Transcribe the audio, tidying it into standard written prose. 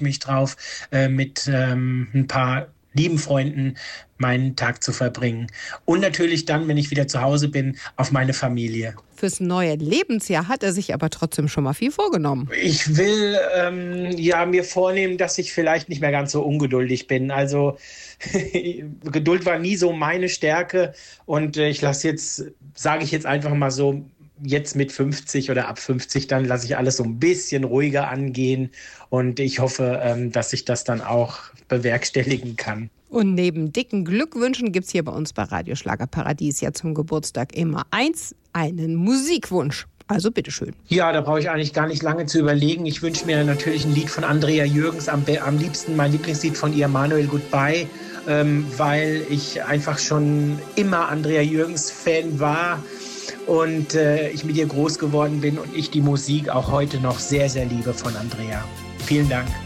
mich drauf, mit ein paar lieben Freunden meinen Tag zu verbringen. Und natürlich dann, wenn ich wieder zu Hause bin, auf meine Familie. Fürs neue Lebensjahr hat er sich aber trotzdem schon mal viel vorgenommen. Ich will mir vornehmen, dass ich vielleicht nicht mehr ganz so ungeduldig bin. Also Geduld war nie so meine Stärke. Und sage ich jetzt einfach mal so, jetzt mit 50 oder ab 50, dann lasse ich alles so ein bisschen ruhiger angehen. Und ich hoffe, dass ich das dann auch bewerkstelligen kann. Und neben dicken Glückwünschen gibt es hier bei uns bei Radio Schlagerparadies ja zum Geburtstag immer einen Musikwunsch. Also bitteschön. Ja, da brauche ich eigentlich gar nicht lange zu überlegen. Ich wünsche mir natürlich ein Lied von Andrea Jürgens, am liebsten mein Lieblingslied von ihr, Manuel Goodbye, weil ich einfach schon immer Andrea Jürgens Fan war und ich mit ihr groß geworden bin und ich die Musik auch heute noch sehr, sehr liebe von Andrea. Vielen Dank.